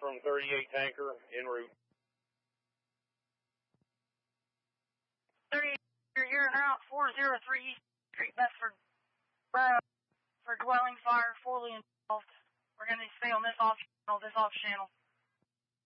from 38 tanker en route. 38, you're en route 403 East Street, Bedford. For dwelling fire, fully involved. We're going to stay on this off channel.